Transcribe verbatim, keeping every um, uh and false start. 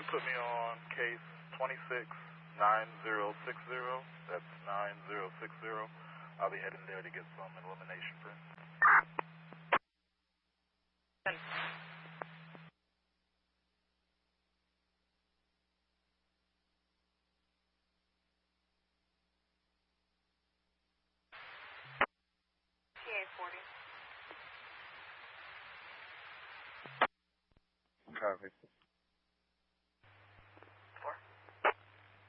Put me on case twenty-six nine zero six zero. That's nine zero six zero. I'll be heading there to get some elimination prints. T A forty. Copy.